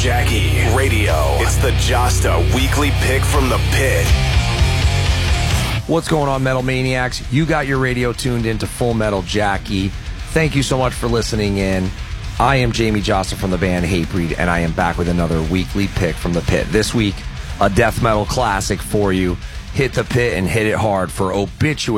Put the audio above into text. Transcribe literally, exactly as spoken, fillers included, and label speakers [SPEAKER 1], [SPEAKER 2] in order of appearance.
[SPEAKER 1] Jackie Radio. It's the Josta Weekly Pick from the Pit.
[SPEAKER 2] What's going on, Metal Maniacs? You got your radio tuned into Full Metal Jackie. Thank you so much for listening in. I am Jamie Josta from the band Hatebreed, and I am back with another weekly pick from the pit. This week, a death metal classic for you. Hit the pit and hit it hard for Obituary.